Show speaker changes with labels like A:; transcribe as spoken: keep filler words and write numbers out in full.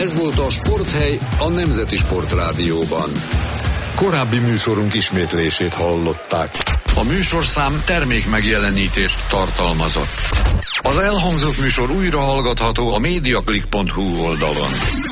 A: Ez volt a Sporthely a Nemzeti Sportrádióban. Korábbi műsorunk ismétlését hallották. A műsorszám termék megjelenítést tartalmazott. Az elhangzott műsor újra hallgatható a mediaclick pont hu oldalon.